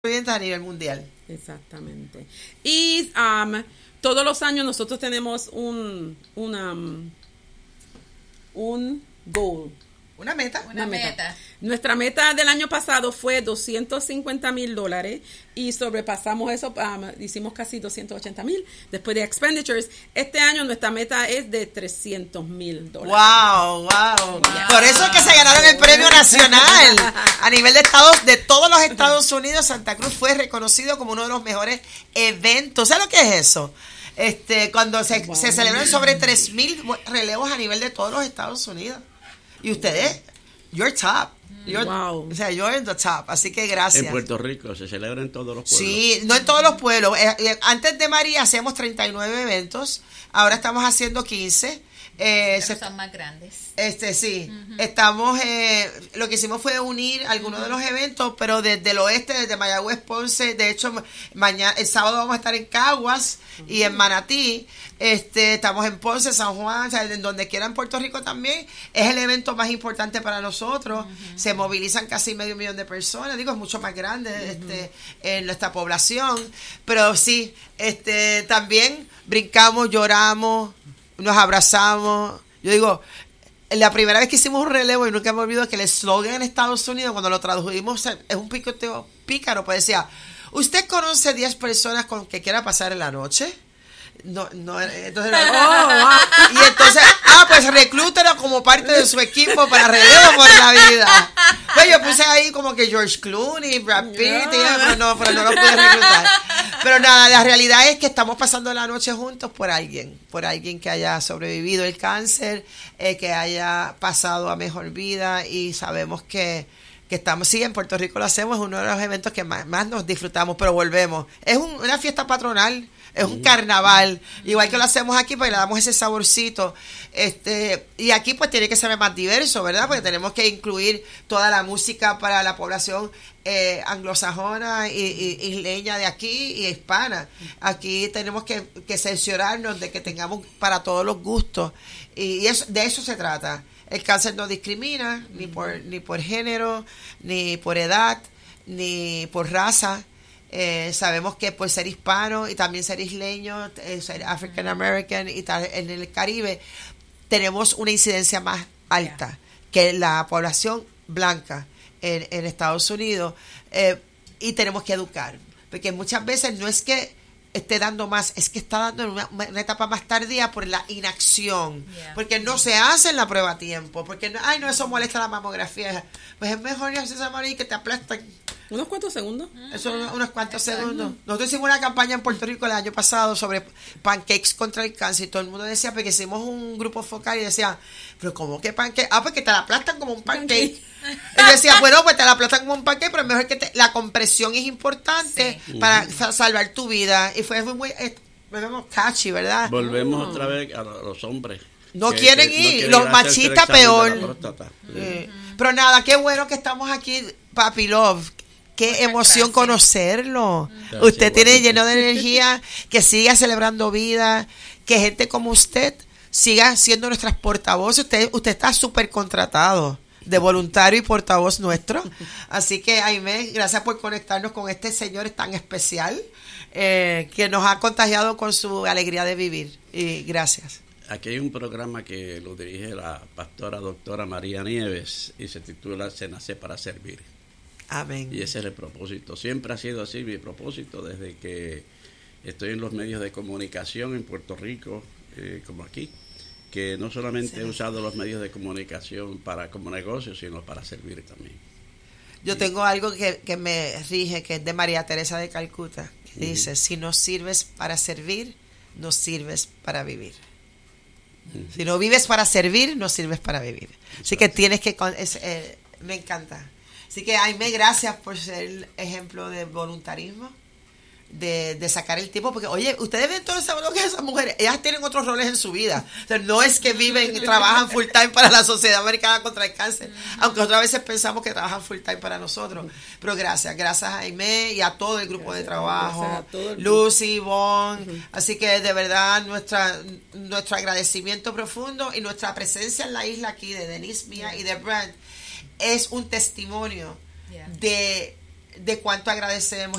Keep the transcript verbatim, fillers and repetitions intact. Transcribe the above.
a nivel mundial. Exactamente. Y um, todos los años nosotros tenemos un un, um, un goal. Una meta. Una, Una meta. meta. Nuestra meta del año pasado fue doscientos cincuenta mil dólares y sobrepasamos eso, um, hicimos casi doscientos ochenta mil después de expenditures. Este año nuestra meta es de trescientos mil dólares. Wow, wow, wow. Por eso es que se ganaron el premio nacional. A nivel de estados, de todos los Estados Unidos, Santa Cruz fue reconocido como uno de los mejores eventos. ¿Sabes lo que es eso? Este, cuando se, wow. se celebran sobre tres mil relevos a nivel de todos los Estados Unidos. Y ustedes, you're top. You're, wow. O sea, you're in the top. Así que gracias. En Puerto Rico se celebra en todos los pueblos. Sí, no en todos los pueblos. Eh, antes de María hacíamos treinta y nueve eventos. Ahora estamos haciendo quince. Eh, Pero se, son más grandes. Este, sí. Uh-huh. Estamos, eh, lo que hicimos fue unir algunos uh-huh. de los eventos, pero desde el oeste, desde Mayagüez, Ponce. De hecho, mañana, el sábado vamos a estar en Caguas uh-huh. y en Manatí. Este, estamos en Ponce, San Juan, o sea, en donde quiera en Puerto Rico también. Es el evento más importante para nosotros. Uh-huh. Se movilizan casi medio millón de personas. Digo, es mucho más grande uh-huh. este, en nuestra población. Pero sí, este, también brincamos, lloramos, nos abrazamos. Yo digo, la primera vez que hicimos un relevo, y nunca me olvido que el eslogan en Estados Unidos, cuando lo tradujimos, es un picoteo pícaro, pues decía, ¿usted conoce diez personas con que quiera pasar en la noche? No, no, entonces, oh, wow. Y entonces, ah, pues reclútelo como parte de su equipo para relevo por la vida. Pues yo puse ahí como que George Clooney, Brad Pitt, yeah. y, pero, no, pero no lo pude reclutar. Pero nada, la realidad es que estamos pasando la noche juntos por alguien, por alguien que haya sobrevivido el cáncer, eh, que haya pasado a mejor vida, y sabemos que que estamos, sí, en Puerto Rico lo hacemos, es uno de los eventos que más, más nos disfrutamos, pero volvemos. Es un, una fiesta patronal, es un carnaval, igual que lo hacemos aquí, pues le damos ese saborcito. Este, y aquí pues tiene que ser más diverso, ¿verdad? Porque tenemos que incluir toda la música para la población eh, anglosajona y, y isleña de aquí y hispana. Aquí tenemos que, que cerciorarnos de que tengamos para todos los gustos, y, y eso, de eso se trata. El cáncer no discrimina, ni por, ni por género, ni por edad, ni por raza. Eh, sabemos que por ser hispano y también ser isleño, eh, ser African American y tal, en el Caribe, tenemos una incidencia más alta yeah. que la población blanca en, en Estados Unidos. Eh, y tenemos que educar, porque muchas veces no es que esté dando más, es que está dando en una, una etapa más tardía por la inacción, yeah. porque no se hace la prueba a tiempo, porque no, ay no, eso molesta la mamografía, pues es mejor hacer esa mamografía que te aplastan unos cuantos segundos, eso unos, unos cuantos Exacto. segundos. Nosotros hicimos una campaña en Puerto Rico el año pasado sobre pancakes contra el cáncer, y todo el mundo decía, porque hicimos un grupo focal y decía, pero ¿cómo que pancake? Ah, pues que te la aplastan como un pancake. Y decía, bueno, pues te la aplastan como un pancake, pero es mejor que te, la compresión es importante sí. para uh-huh. salvar tu vida. Y fue muy, muy eh, catchy, ¿verdad? Volvemos uh-huh. otra vez a los hombres. No que, quieren que, ir, no quieren los machistas peor. Uh-huh. Eh, pero nada, qué bueno que estamos aquí, Papi Love. Qué Muchas emoción gracias. Conocerlo. Gracias, usted tiene bueno. lleno de energía, que siga celebrando vida, que gente como usted siga siendo nuestras portavoces. Usted, usted está súper contratado de voluntario y portavoz nuestro. Así que, Aimé, gracias por conectarnos con este señor tan especial eh, que nos ha contagiado con su alegría de vivir. Y gracias. Aquí hay un programa que lo dirige la pastora doctora María Nieves y se titula Se nace para servir. Amén. Y ese es el propósito. Siempre ha sido así mi propósito desde que estoy en los medios de comunicación en Puerto Rico, eh, como aquí, que no solamente sí. he usado los medios de comunicación para como negocio, sino para servir también. Yo y, tengo algo que, que me rige, que es de María Teresa de Calcuta, que uh-huh. dice, si no sirves para servir, no sirves para vivir. Uh-huh. Si no vives para servir, no sirves para vivir. Exacto. Así que tienes que... Es, eh, me encanta. Así que, Aimé, gracias por ser el ejemplo de voluntarismo, de, de sacar el tiempo, porque, oye, ustedes ven todo ese bloque de esas mujeres, ellas tienen otros roles en su vida. O sea, no es que viven, trabajan full time para la Sociedad Americana contra el Cáncer, aunque otras veces pensamos que trabajan full time para nosotros. Pero gracias, gracias a Aimé y a todo el grupo gracias, de trabajo, Lucy, Bon. Uh-huh. Así que, de verdad, nuestra nuestro agradecimiento profundo y nuestra presencia en la isla aquí de Denise, mía y de Brent es un testimonio yeah. de de cuánto agradecemos